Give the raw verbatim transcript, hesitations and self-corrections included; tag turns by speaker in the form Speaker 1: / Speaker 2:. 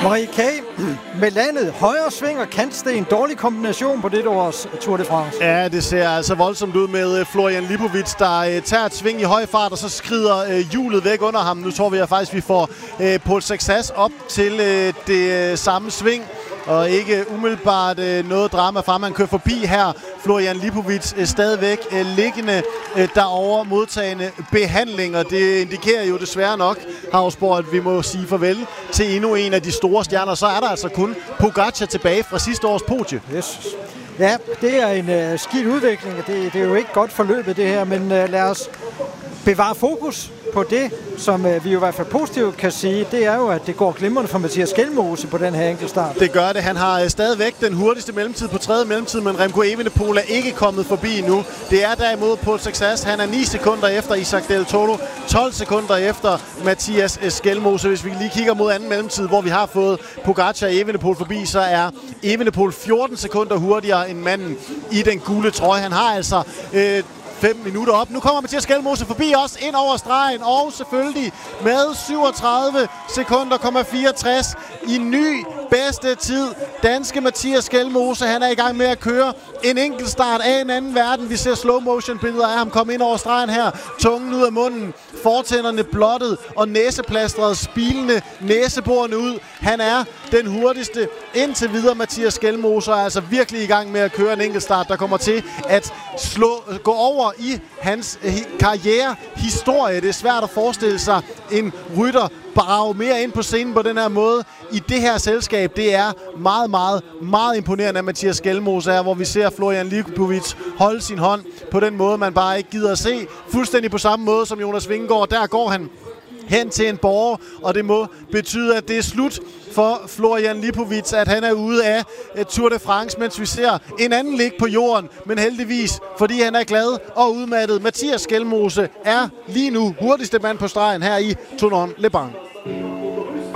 Speaker 1: Marie K. med landet, højre sving og kantsten. Dårlig kombination på det års Tour de France.
Speaker 2: Ja, det ser altså voldsomt ud med Florian Lipovic, der øh, tager et sving i høj fart, og så skrider øh, hjulet væk under ham. Nu tror vi at faktisk, vi får øh, Paul Sexas op til øh, det øh, samme sving. Og ikke umiddelbart øh, noget drama fra ham. Han kører forbi her. Florian Lipovic øh, stadigvæk øh, liggende øh, derovre modtagende behandling. Og det indikerer jo desværre nok, Havsborg, at vi må sige farvel til endnu en af de store stjerner. Så er der altså kun Pogačar tilbage fra sidste års podie.
Speaker 1: Yes. Ja, det er en øh, skidt udvikling. Det, det er jo ikke godt forløbet det her, men øh, lad os bevare fokus på det, som øh, vi jo i hvert fald positivt kan sige. Det er jo, at det går glimrende for Mathias Skelmose på den her enkeltstart.
Speaker 2: Det gør det. Han har øh, stadigvæk den hurtigste mellemtid på tredje mellemtid, men Remco Evenepoel er ikke kommet forbi endnu. Det er derimod Paul Sexas. Han er ni sekunder efter Isaac Del Toro, tolv sekunder efter Mathias Skelmose. Hvis vi lige kigger mod anden mellemtid, hvor vi har fået Pogačar og Evenepoel forbi, så er Evenepoel fjorten sekunder hurtigere end manden i den gule trøje. Han har altså øh, fem minutter op. Nu kommer Mathias Skelmose forbi os ind over stregen, og selvfølgelig med syvogtredive sekunder, fireogtres i ny bedste tid. Danske Mathias Skelmose, han er i gang med at køre en enkeltstart af en anden verden. Vi ser slow motion billeder af ham komme ind over stregen her. Tungen ud af munden, fortænderne blottet og næseplastret, spilende næseborene ud. Han er den hurtigste indtil videre. Mathias Skelmose er altså virkelig i gang med at køre en enkeltstart, der kommer til at slå, gå over i hans karrierehistorie. Det er svært at forestille sig en rytter brage mere ind på scenen på den her måde i det her selskab. Det er meget, meget, meget imponerende af Mathias Skelmose her, hvor vi ser Florian Lipovic holde sin hånd på den måde, man bare ikke gider at se. Fuldstændig på samme måde som Jonas Vingegaard. Der går han hen til en borger, og det må betyde, at det er slut for Florian Lipovic, at han er ude af Tour de France, mens vi ser en anden ligge på jorden, men heldigvis, fordi han er glad og udmattet. Mathias Skelmose er lige nu hurtigste mand på stregen her i Tournon Le Banc.